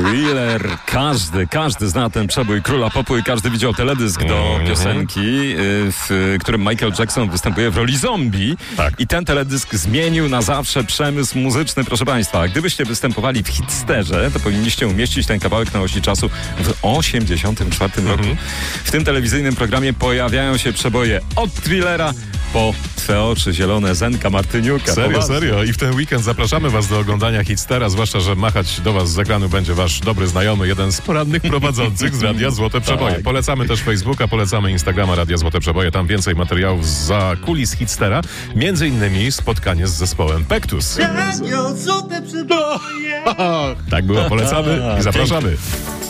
Thriller. Każdy zna ten przebój Króla Popu i każdy widział teledysk do piosenki, w którym Michael Jackson występuje w roli zombie. Tak. I ten teledysk zmienił na zawsze przemysł muzyczny, proszę Państwa. A gdybyście występowali w hitsterze, to powinniście umieścić ten kawałek na osi czasu w 1984 roku. W tym telewizyjnym programie pojawiają się przeboje od Thrillera po Twe oczy zielone Zenka Martyniuka. Serio. I w ten weekend zapraszamy Was do oglądania Hitstera, zwłaszcza, że machać do Was z ekranu będzie Wasz dobry znajomy, jeden z porannych prowadzących z Radia Złote Przeboje. Tak. Polecamy też Facebooka, polecamy Instagrama Radia Złote Przeboje. Tam więcej materiałów za kulis Hitstera, między innymi spotkanie z zespołem Pektus. Radio Złote Przeboje. Tak było, polecamy i zapraszamy.